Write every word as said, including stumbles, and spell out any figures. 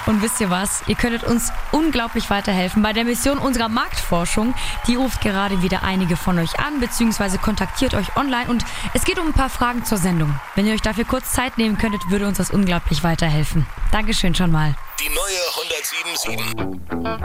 Und wisst ihr was? Ihr könntet uns unglaublich weiterhelfen bei der Mission unserer Marktforschung. Die ruft gerade wieder einige von euch an, beziehungsweise kontaktiert euch online. Und es geht um ein paar Fragen zur Sendung. Wenn ihr euch dafür kurz Zeit nehmen könntet, würde uns das unglaublich weiterhelfen. Dankeschön schon mal. Die neue hundertsieben Komma sieben.